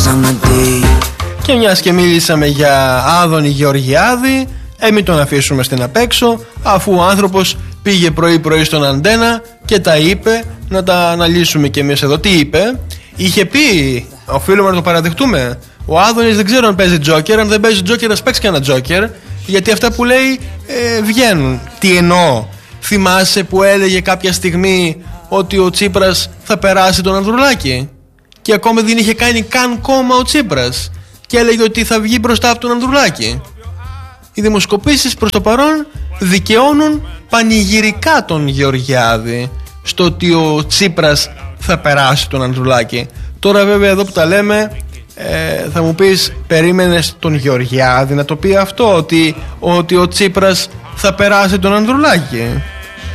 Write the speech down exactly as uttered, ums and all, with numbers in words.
Και μιας και μίλησαμε για Άδωνη Γεωργιάδη, ε, μην τον αφήσουμε στην απέξω, αφού ο άνθρωπος πήγε πρωί-πρωί στον Αντένα και τα είπε, να τα αναλύσουμε κι εμείς εδώ. Τι είπε? Είχε πει, οφείλουμε να το παραδεχτούμε, ο Άδωνης δεν ξέρω αν παίζει τζόκερ. Αν δεν παίζει τζόκερ, ας παίξει και ένα τζόκερ, γιατί αυτά που λέει ε, βγαίνουν. Τι εννοώ? Θυμάσαι που έλεγε κάποια στιγμή ότι ο Τσίπρας θα περάσει τον Ανδρουλάκη και ακόμα δεν είχε κάνει καν κόμμα ο Τσίπρας και έλεγε ότι θα βγει μπροστά από τον Ανδρουλάκη? Οι δημοσκοπήσεις προς το παρόν δικαιώνουν πανηγυρικά τον Γεωργιάδη στο ότι ο Τσίπρας θα περάσει τον Ανδρουλάκη. Τώρα βέβαια εδώ που τα λέμε ε, θα μου πεις, περίμενες τον Γεωργιάδη να το πει αυτό, ότι, ότι ο Τσίπρας θα περάσει τον Ανδρουλάκη?